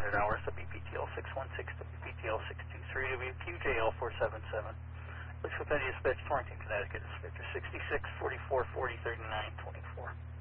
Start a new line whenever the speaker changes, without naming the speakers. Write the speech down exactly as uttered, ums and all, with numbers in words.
hundred hours, W P T L six one six, W P T L six two three, W Q J L four seven seven. Which with any dispatch, Torrington, Connecticut, is Victor sixty-six, forty-four, forty, thirty-nine, twenty-four.